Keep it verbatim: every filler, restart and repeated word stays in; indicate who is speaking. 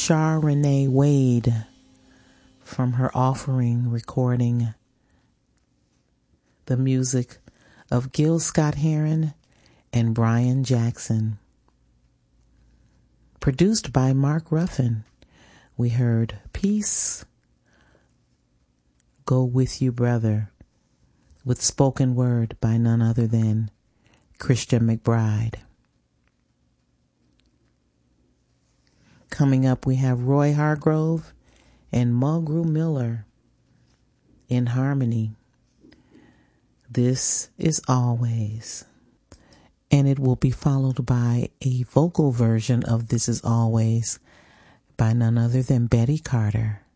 Speaker 1: Char Renee Wade from her Offering recording, the music of Gil Scott-Heron and Brian Jackson. Produced by Mark Ruffin, we heard Peace Go With You Brother, with spoken word by none other than Christian McBride. Coming up, we have Roy Hargrove and Mulgrew Miller in harmony. This is Always. And it will be followed by a vocal version of This Is Always by none other than Betty Carter.